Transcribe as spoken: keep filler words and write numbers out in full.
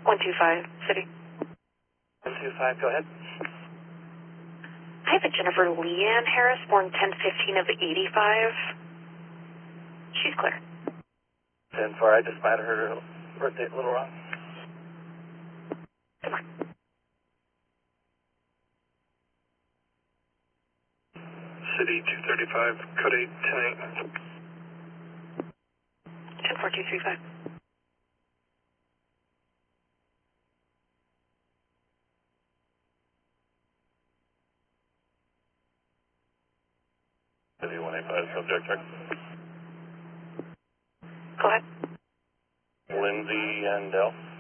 one two five, City. one two five, go ahead. I have a Jennifer Leanne Harris, born ten fifteen of eighty-five. She's clear. ten four, I just might have heard her birthday a little wrong. Come on. City two thirty-five, code eight, ten eight. ten four two three five. City one eight five, subject check. Go ahead. Lindsay and Dell.